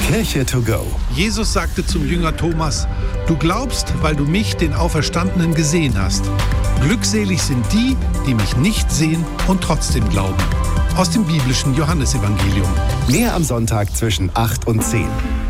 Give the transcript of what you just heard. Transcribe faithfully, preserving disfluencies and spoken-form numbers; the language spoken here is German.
Kirche to go. Jesus sagte zum Jünger Thomas: Du glaubst, weil du mich, den Auferstandenen, gesehen hast. Glückselig sind die, die mich nicht sehen und trotzdem glauben. Aus dem biblischen Johannesevangelium. Mehr am Sonntag zwischen acht und zehn.